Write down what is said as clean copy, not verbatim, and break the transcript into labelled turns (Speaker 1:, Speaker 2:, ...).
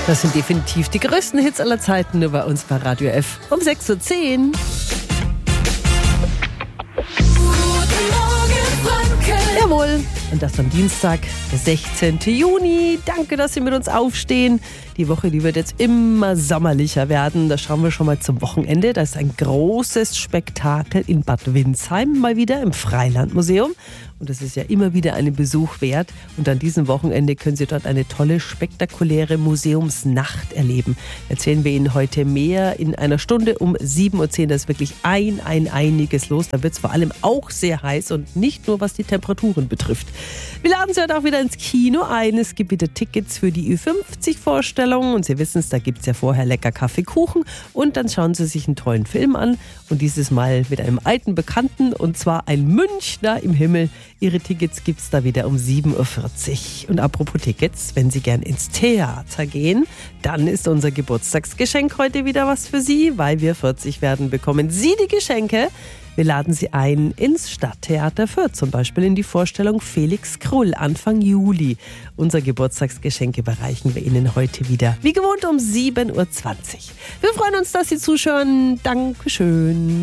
Speaker 1: Das sind definitiv die größten Hits aller Zeiten, nur bei uns bei Radio F um 6.10 Uhr. Jawohl, und das am Dienstag, der 16. Juni. Danke, dass Sie mit uns aufstehen. Die Woche, die wird jetzt immer sommerlicher werden. Da schauen wir schon mal zum Wochenende. Da ist ein großes Spektakel in Bad Windsheim mal wieder im Freilandmuseum. Und das ist ja immer wieder einen Besuch wert. Und an diesem Wochenende können Sie dort eine tolle, spektakuläre Museumsnacht erleben. Erzählen wir Ihnen heute mehr in einer Stunde um 7.10 Uhr. Da ist wirklich einiges los. Da wird es vor allem auch sehr heiß und nicht nur, was die Temperaturen betrifft. Wir laden Sie heute auch wieder ins Kino ein. Es gibt wieder Tickets für die Ü50-Vorstellung. Und Sie wissen es, da gibt es ja vorher lecker Kaffee, Kuchen. Und dann schauen Sie sich einen tollen Film an. Und dieses Mal mit einem alten Bekannten. Und zwar ein Münchner im Himmel. Ihre Tickets gibt es da wieder um 7.40 Uhr. Und apropos Tickets, wenn Sie gern ins Theater gehen, dann ist unser Geburtstagsgeschenk heute wieder was für Sie. Weil wir 40 werden, bekommen Sie die Geschenke. Wir laden Sie ein ins Stadttheater Fürth, zum Beispiel in die Vorstellung Felix Krull Anfang Juli. Unser Geburtstagsgeschenk überreichen wir Ihnen heute wieder, wie gewohnt um 7.20 Uhr. Wir freuen uns, dass Sie zuschauen. Dankeschön.